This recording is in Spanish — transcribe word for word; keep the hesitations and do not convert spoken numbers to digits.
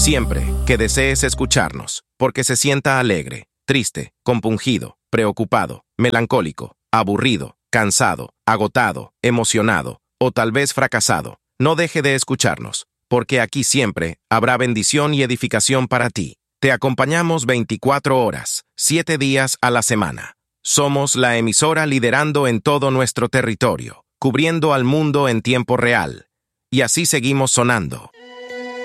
Siempre que desees escucharnos, porque se sienta alegre, triste, compungido, preocupado, melancólico, aburrido, cansado, agotado, emocionado o tal vez fracasado, no deje de escucharnos, porque aquí siempre habrá bendición y edificación para ti. Te acompañamos veinticuatro horas, siete días a la semana. Somos la emisora liderando en todo nuestro territorio, cubriendo al mundo en tiempo real. Y así seguimos sonando.